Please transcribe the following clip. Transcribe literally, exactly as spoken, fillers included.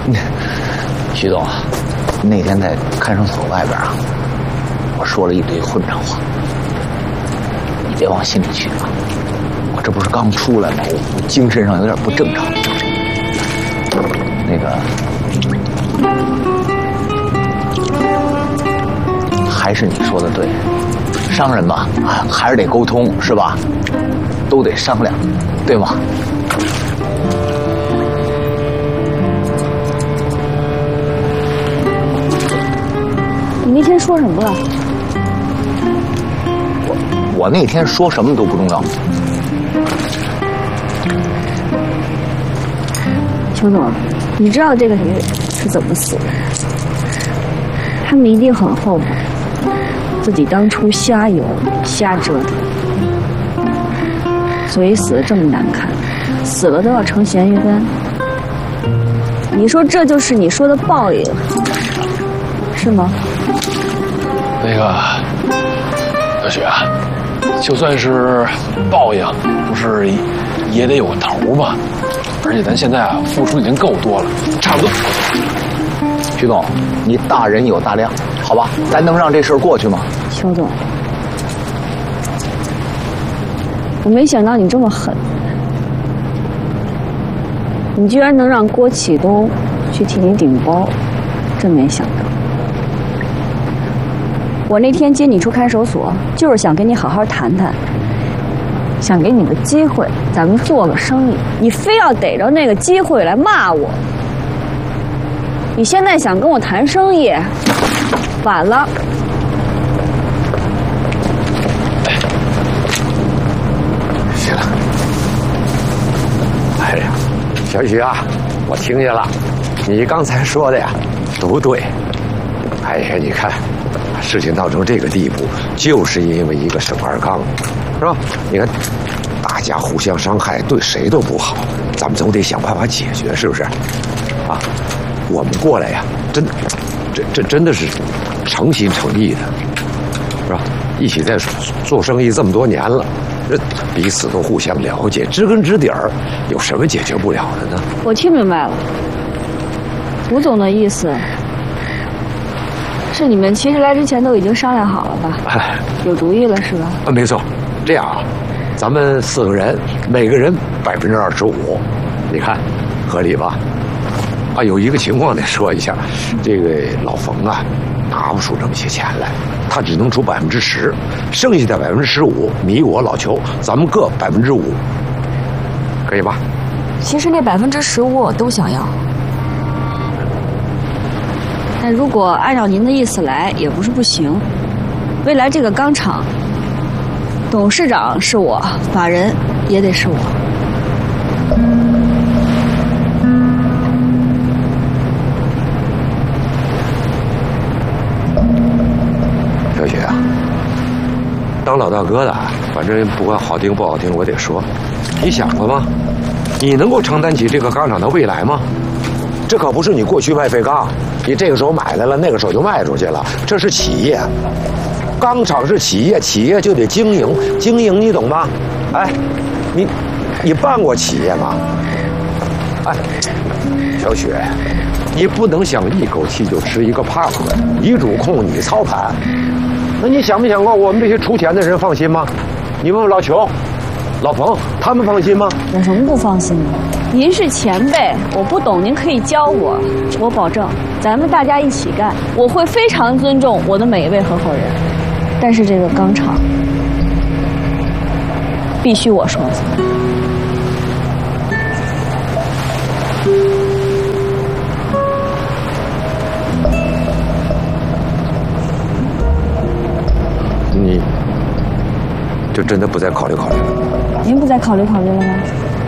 徐总，那天在看守所外边啊，我说了一堆混账话，你别往心里去啊。我这不是刚出来吗？我我精神上有点不正常。那个，还是你说的对，商人嘛，还是得沟通，是吧？都得商量，对吗？ 你那天说什么了？ 我我那天说什么都不重要。 邱总，你知道这个人是怎么死的？他们一定很后悔自己当初瞎游瞎折腾，所以死得这么难看，死了都要成咸鱼干。你说这就是你说的报应，是吗？ 那个小雪啊，就算是报应，不是也得有个头吗？而且咱现在啊，付出已经够多了，差不多。 徐总，你大人有大量，好吧？咱能让这事儿过去吗？ 邱总，我没想到你这么狠，你居然能让郭启东去替你顶包，真没想到。我那天接你出看守所，就是想跟你好好谈谈，想给你个机会，咱们做个生意。你非要逮着那个机会来骂我，你现在想跟我谈生意，晚了。 行了，哎呀，小许啊，我听见了，你刚才说的呀，都对。哎呀，你看。事情闹成这个地步，就是因为一个沈二刚，是吧？你看，大家互相伤害，对谁都不好，咱们总得想办法解决，是不是？啊，我们过来呀，真，这这真的是诚心诚意的，是吧？一起在做生意这么多年了，这彼此都互相了解，知根知底儿，有什么解决不了的呢？ 我听明白了，吴总的意思。是你们其实来之前都已经商量好了吧？哎，有主意了是吧？ 啊，没错。这样啊，咱们四个人，每个人百分之二十五，你看合理吧？啊，有一个情况得说一下，这个老冯啊，拿不出这么些钱来，他只能出百分之十，剩下的百分之十五，你我老邱，咱们各百分之五，可以吧？ 其实那百分之十五我都想要。 但如果按照您的意思来，也不是不行。未来这个钢厂，董事长是我，法人也得是我。 小雪啊，当老大哥的，反正不管好听不好听，我得说，你想过吗？你能够承担起这个钢厂的未来吗？这可不是你过去卖废钢，你这个时候买来了，那个时候就卖出去了，这是企业。钢厂是企业，企业就得经营，经营你懂吗？哎，你你办过企业吗？哎，小雪，你不能想一口气就吃一个胖子，你主控你操盘。那你想没想过我们这些出钱的人放心吗？你问问老裘、老冯，他们放心吗？ 有什么不放心的？您是前辈，我不懂，您可以教我。我保证，咱们大家一起干，我会非常尊重我的每一位合伙人。但是这个钢厂，必须我说算。 你就真的不再考虑考虑了？ 您不再考虑考虑了吗？